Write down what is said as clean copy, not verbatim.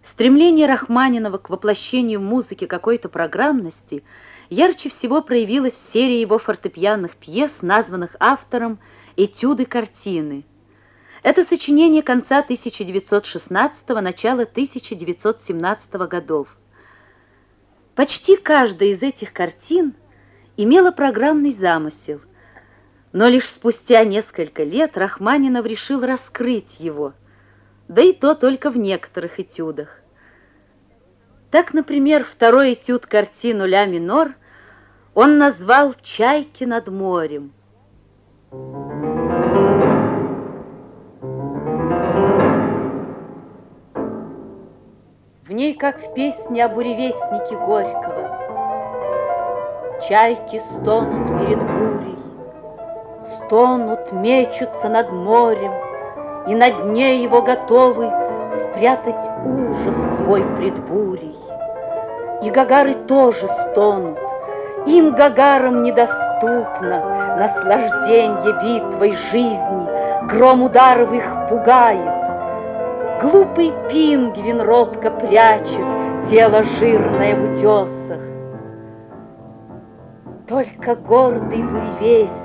Стремление Рахманинова к воплощению в музыке какой-то программности ярче всего проявилось в серии его фортепианных пьес, названных автором «Этюды-картины». Это сочинение конца 1916-го, начала 1917 годов. Почти каждая из этих картин имела программный замысел, но лишь спустя несколько лет Рахманинов решил раскрыть его, да и то только в некоторых этюдах. Так, например, второй этюд картину «Ля минор» он назвал «Чайки над морем». В ней, как в песне о буревестнике Горького, чайки стонут перед бурей, стонут, мечутся над морем, и на дне его готовы спрятать ужас свой пред бурей. И гагары тоже стонут, им, гагарам, недоступно наслажденье битвой жизни, гром ударов их пугает. Глупый пингвин робко прячет тело жирное в утесах. Только гордый буревестник